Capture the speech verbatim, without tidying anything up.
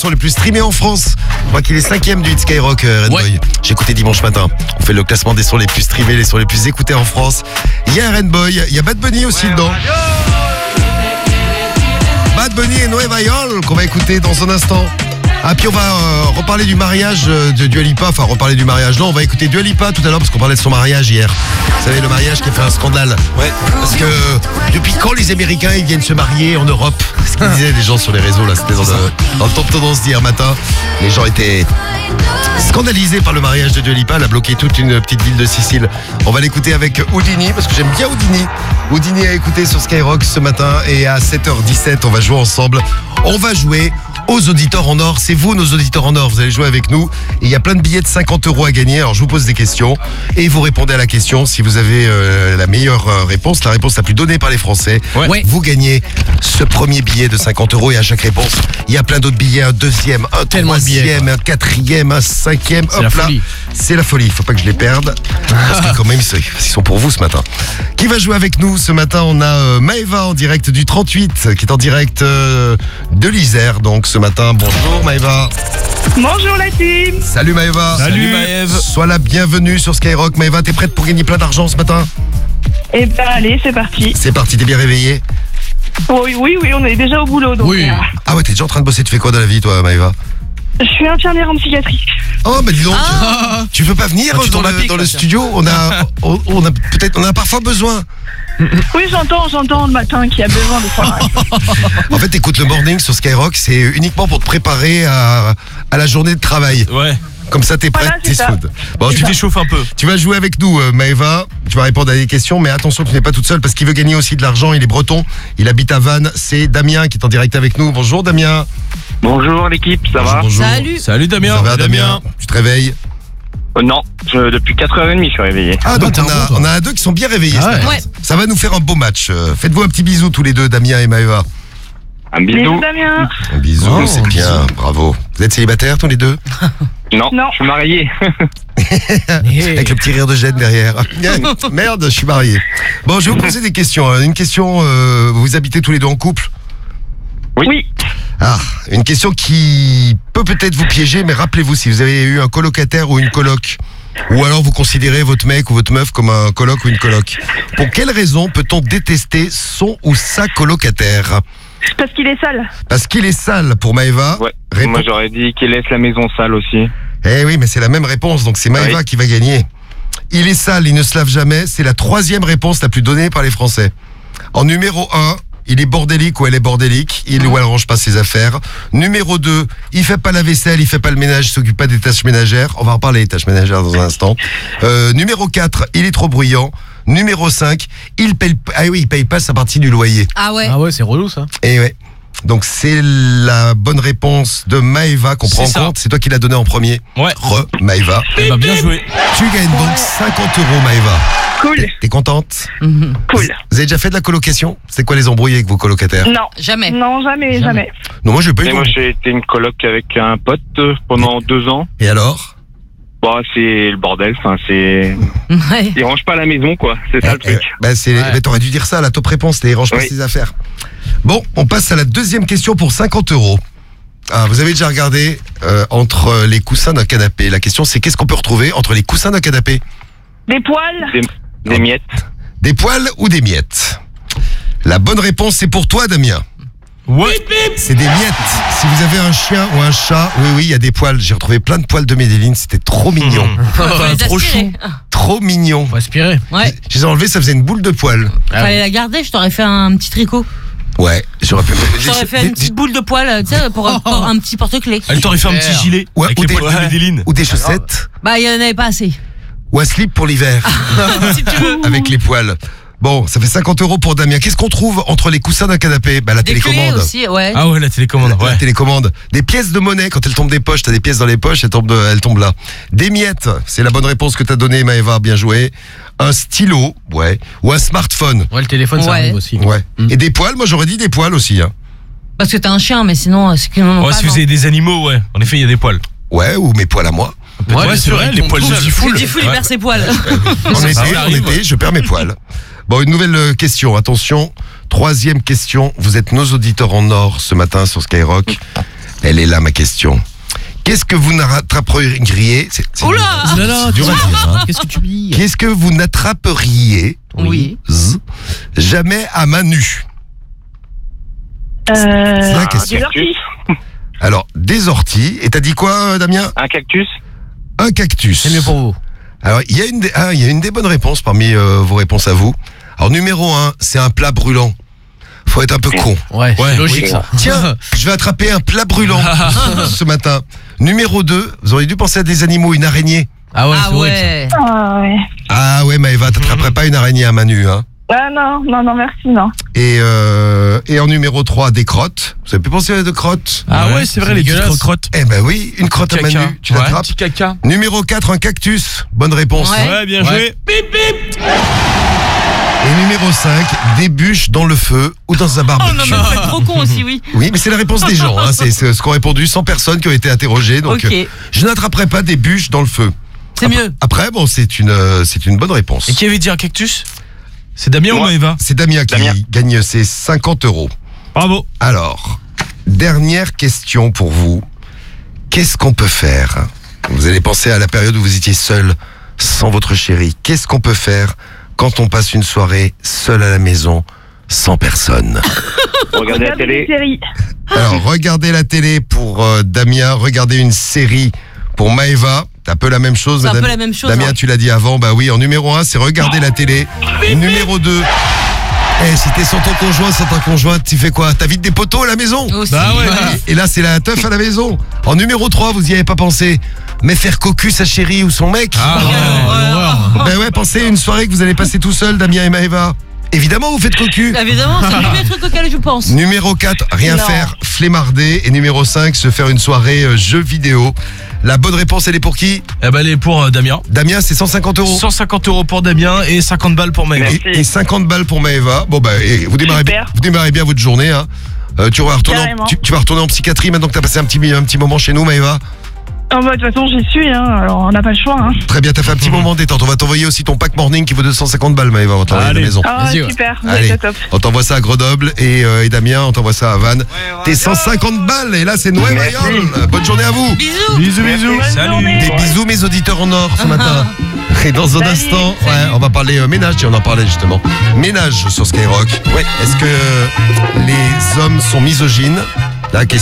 Sont les plus streamés en France. Je crois qu'il est cinquième du hit Skyrock, euh, Rainbow. Ouais. J'ai écouté dimanche matin. On fait le classement des sons les plus streamés, les sons les plus écoutés en France. Il y a Rainbow, il y a Bad Bunny aussi ouais, dedans. Bad Bunny et Nueva York qu'on va écouter dans un instant. Ah, puis on va euh, reparler du mariage de Dua Lipa. Enfin, reparler du mariage. Non, on va écouter Dua Lipa tout à l'heure parce qu'on parlait de son mariage hier. Vous savez, le mariage qui a fait un scandale. Ouais. Parce que depuis quand les Américains ils viennent se marier en Europe? Ce qu'ils disaient les gens sur les réseaux, là, c'était dans le, dans le top tendance d'hier matin. Les gens étaient scandalisés par le mariage de Dua Lipa. Elle a bloqué toute une petite ville de Sicile. On va l'écouter avec Houdini parce que j'aime bien Houdini. Houdini a écouté sur Skyrock ce matin et à sept heures dix-sept, on va jouer ensemble. On va jouer aux auditeurs en or. C'est vous, nos auditeurs en or. Vous allez jouer avec nous. Et il y a plein de billets de cinquante euros à gagner. Alors, je vous pose des questions et vous répondez à la question. Si vous avez euh, la meilleure euh, réponse, la réponse la plus donnée par les Français, ouais. vous gagnez ce premier billet de cinquante euros. Et à chaque réponse, il y a plein d'autres billets. Un deuxième, un Tellement troisième, billets, un quatrième, un cinquième. C'est Hop la là. folie. C'est la folie. Il faut pas que je les perde. Parce que quand même, ils sont pour vous ce matin. Qui va jouer avec nous ce matin? On a euh, Maëva en direct du trente-huit, qui est en direct euh, de l'Isère. Donc ce matin, bonjour Maëva. Bonjour la team. Salut Maëva. Salut Maëva. Sois la bienvenue sur Skyrock. Maëva, t'es prête pour gagner plein d'argent ce matin? Eh ben allez, c'est parti. C'est parti, t'es bien réveillée? Oui, oui, oui, on est déjà au boulot. Donc, Oui. euh, Ah ouais, t'es déjà en train de bosser, tu fais quoi dans la vie toi Maëva? je suis infirmière en psychiatrie. Oh bah dis donc, Ah. tu veux pas venir Ah, tu dans, tombes à le, pic, dans là, le tiens. studio? On a, on, on a peut-être, on a parfois besoin. Oui, j'entends, j'entends le matin qu'il y a besoin de ça. En fait, écoute le morning sur Skyrock, c'est uniquement pour te préparer à, à la journée de travail. Ouais. Comme ça, t'es prête, Voilà, t'es c'est ça. soude. Bon, Tu tu, t'échauffes un peu. tu vas jouer avec nous, euh, Maëva. Tu vas répondre à des questions, mais attention, tu n'es pas toute seule parce qu'il veut gagner aussi de l'argent. Il est breton, il habite à Vannes. C'est Damien qui est en direct avec nous. Bonjour Damien. Bonjour l'équipe, ça va? Bonjour. Salut. Salut Damien. Ça va Damien? Tu te réveilles? Euh, Non, je- depuis quatre heures trente je suis réveillé. Ah, donc t'es on un a, bon, toi. on a deux qui sont bien réveillés. Ah ce ouais. matin. Ouais. Ça va nous faire un beau match. Euh, Faites-vous un petit bisou tous les deux, Damien et Maëva. Un Bisous bisou. Damien. Un bisou, Oh, c'est un bien, bravo. Vous êtes célibataires tous les deux? Non, Non. je suis marié. Avec le petit rire de Jeanne derrière. Merde, je suis marié. Bon, je vais vous poser des questions. hein. Une question, euh, vous habitez tous les deux en couple? Oui. Oui. Ah, une question qui peut peut-être vous piéger, mais rappelez-vous, si vous avez eu un colocataire ou une coloc, ou alors vous considérez votre mec ou votre meuf comme un coloc ou une coloc, pour quelle raison peut-on détester son ou sa colocataire? Parce qu'il est sale. Parce qu'il est sale pour Maëva. Ouais. Réponse- Moi j'aurais dit qu'il laisse la maison sale aussi. Eh oui, mais c'est la même réponse, donc c'est Maëva Oui. qui va gagner. Il est sale, il ne se lave jamais, c'est la troisième réponse la plus donnée par les Français. En numéro un, il est bordélique ou elle est bordélique, il ou elle range pas ses affaires. Numéro deux, il fait pas la vaisselle, il fait pas le ménage, il s'occupe pas des tâches ménagères. On va reparler des tâches ménagères dans un instant. Euh, numéro quatre, il est trop bruyant. Numéro cinq, il paye, ah oui, il paye pas sa partie du loyer. Ah ouais. Ah ouais, c'est relou ça. Et ouais. Donc c'est la bonne réponse de Maëva qu'on prend en C'est ça. compte. C'est toi qui l'as donné en premier. Ouais. Re, Maëva. Eh ben, bien joué. Tu gagnes donc cinquante euros, Maëva. Cool. T'es contente? Mhm. Cool. Vous avez déjà fait de la colocation? C'est quoi les embrouilles avec vos colocataires? Non. Jamais. Non, jamais, Jamais. jamais. Non, moi j'ai pas eu Mais de- moi j'ai été une coloc avec un pote euh, pendant deux ans. Et alors? Bon, c'est le bordel, enfin c'est... Ouais. Il range pas la maison quoi, c'est ça le Eh, truc. eh, bah, c'est, Ouais. bah, t'aurais dû dire ça, la top réponse, les range pas Oui. ses affaires. Bon, on passe à la deuxième question pour cinquante euros. Ah, vous avez déjà regardé euh, entre les coussins d'un canapé. La question c'est qu'est-ce qu'on peut retrouver entre les coussins d'un canapé? Des poils. Des, des miettes. Des poils ou des miettes? La bonne réponse c'est pour toi, Damien. Ouais. C'est des miettes. Si vous avez un chien ou un chat, oui, oui, il y a des poils. J'ai retrouvé plein de poils de Medellin, c'était trop mignon. Faut les Trop aspirer. chou. Trop mignon. Faut aspirer. Ouais. Je les ai enlevés, ça faisait une boule de poils. Ah Fallait la garder, je t'aurais fait un petit tricot. Ouais, j'aurais pu. Je t'aurais fait une petite boule de poil, tu sais, pour un, pour un petit porte-clés. Elle t'aurait fait un petit gilet. Ouais, avec ou les des- poils de Medellin. Ou des chaussettes. Bah, il y en avait pas assez. Ou un slip pour l'hiver. Si tu veux. Avec les poils. Bon, ça fait cinquante euros pour Damien. Qu'est-ce qu'on trouve entre les coussins d'un canapé? Bah, la Des clés télécommande. aussi, ouais. Ah ouais, la télécommande. La, la Ouais. télécommande. Des pièces de monnaie, quand elles tombent des poches, t'as des pièces dans les poches, elles tombent, de- elles tombent là. Des miettes, c'est la bonne réponse que t'as donnée, Maëva, bien joué. Un stylo, ouais. Ou un smartphone, Ouais, le téléphone, ça Ouais. arrive aussi. ouais. Mm. Et des poils, moi j'aurais dit des poils aussi, hein. Parce que t'as un chien, mais sinon, c'est qu'ils n'en ont Ouais, pas. si vous non. avez des animaux, ouais. En effet, il y a des poils. Ouais, ou mes poils à moi. Ouais, ouais, c'est vrai, les poils de Parce que Diffoul. Diffoul, il perd ses poils. En Ça été, en arrive. été, je perds mes poils. Bon, une nouvelle euh, question, attention. Troisième question, vous êtes nos auditeurs en or ce matin sur Skyrock. Elle est là ma question. Qu'est-ce que vous n'attraperiez c'est, c'est Oula dur, Non, non, c'est dur à dire, hein. Qu'est-ce que tu dis? Qu'est-ce que vous n'attraperiez Oui. z- jamais à main nue? Euh, C'est la Un question. des cactus. Alors, des orties. Et t'as dit quoi, euh, Damien? Un cactus. Un cactus. C'est mieux pour vous. Alors, il y a une des, ah, il y a une des bonnes réponses parmi euh, vos réponses à vous. Alors, numéro un, c'est un plat brûlant. Faut être un peu con. Ouais, c'est logique oui. ça. Tiens, je vais attraper un plat brûlant ce matin. Numéro deux, vous auriez dû penser à des animaux, une araignée. Ah ouais, Ah c'est horrible, ça. ouais. Ah ouais. Ah ouais, Maëva, t'attraperais pas une araignée à main nue, hein. Ah non, non, non, merci, non. Et, euh, et en numéro trois, des crottes. Vous avez pu penser à des crottes? Ah ouais, c'est vrai, les petites dégueulasse. crottes. Eh ben oui, une crotte à main nue, tu l'attrapes. Petit caca. Numéro quatre, un cactus. Bonne réponse. Ouais. Ouais, bien Ouais. joué. Et numéro cinq, des bûches dans le feu ou dans un Oh barbecue. non, mais vous êtes trop con aussi, oui. Oui, mais c'est la réponse des gens. Hein. C'est, c'est ce qu'ont répondu cent personnes qui ont été interrogées. Donc, Ok. euh, je n'attraperai pas des bûches dans le feu. C'est mieux. Après, bon, c'est une, euh, c'est une bonne réponse. Et qui avait dit un cactus? C'est Damien ou Moi. Maëva? C'est Damien qui Damien. gagne ses cinquante euros. Bravo. Alors, dernière question pour vous. Qu'est-ce qu'on peut faire? Vous allez penser à la période où vous étiez seul, sans votre chérie. Qu'est-ce qu'on peut faire quand on passe une soirée seul à la maison, sans personne? Regardez la Regardez télé. des séries. Alors, regardez la télé pour euh, Damien, regardez une série pour Maëva. C'est un peu la même chose. C'est un Madame- peu la même chose, Damien, ouais. tu l'as dit avant. Bah oui, en numéro un, c'est regarder la télé. Numéro deux, eh, si t'es sans ton conjoint, sans ta conjointe, tu fais quoi? T'invites des poteaux à la maison? Aussi. Bah ouais. Et là, c'est la teuf à la maison. En numéro trois, vous y avez pas pensé. Mais faire cocu sa chérie ou son mec? Ah ouais, l'horreur. Ben ouais, pensez à une soirée que vous allez passer tout seul, Damien et Maëva. Évidemment, vous faites cocu. Évidemment, c'est le premier truc auquel je pense. Numéro quatre, rien Non. faire, flemmarder. Et numéro cinq, se faire une soirée euh, jeux vidéo. La bonne réponse, elle est pour qui? Eh ben, elle est pour euh, Damien. Damien, c'est cent cinquante euros. cent cinquante euros pour Damien et cinquante balles pour Maëva. Merci. Et, et cinquante balles pour Maëva. Bon, bah, et vous démarrez, bien, Super. vous démarrez bien votre journée. Hein. Euh, tu, vas retourner en, Carrément. tu, tu vas retourner en psychiatrie maintenant que tu as passé un petit, un petit moment chez nous, Maëva. Oh, bah, de toute façon, j'y suis, hein. Alors, on n'a pas le choix, hein. Très bien, t'as fait un petit moment de détente. On va t'envoyer aussi ton pack morning qui vaut deux cent cinquante balles, Maëva. On va t'envoyer à la Allez. maison. Ah, Vas-y, ouais. super. Vous Allez. êtes top. On t'envoie ça à Grenoble et, euh, et Damien, on t'envoie ça à Vannes. T'es cent cinquante balles et là c'est Noël Merci. Mayol. Bonne journée à vous. Bisous. Bisous, bisous. Bonne Salut. journée. Des bisous mes auditeurs en or ce matin. Et dans un Salut. instant, ouais, on va parler euh, ménage, tiens, on en parlait justement. Ménage sur Skyrock. Ouais. Est-ce que les hommes sont misogynes? La question.